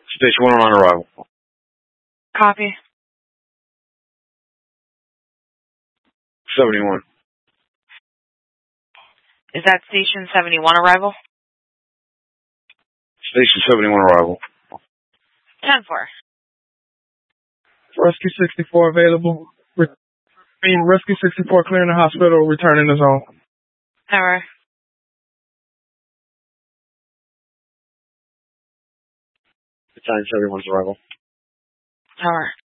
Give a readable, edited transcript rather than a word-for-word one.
Station 1 on arrival. Copy. 71. Is that Station 71 arrival? Station 71 arrival. 10-4. Rescue 64 available. Rescue 64 clearing the hospital, returning the zone. Alright. Battalion 71's arrival. Alright.